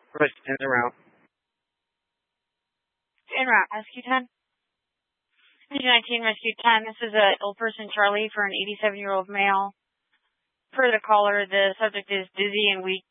Push in the route. En route, rescue 10. 19 rescue 10. This is a old person Charlie for an 87-year-old male. Per the caller, the subject is dizzy and weak